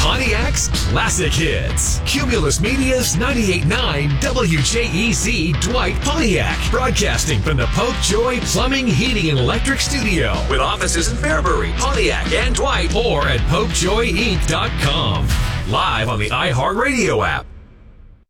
Pontiac's Classic Hits. Cumulus Media's 98.9 WJEZ Dwight Pontiac. Broadcasting from the Pope Joy Plumbing, Heating, and Electric Studio. With offices in Fairbury, Pontiac, and Dwight. Or at PopeJoyInc.com. Live on the iHeartRadio app.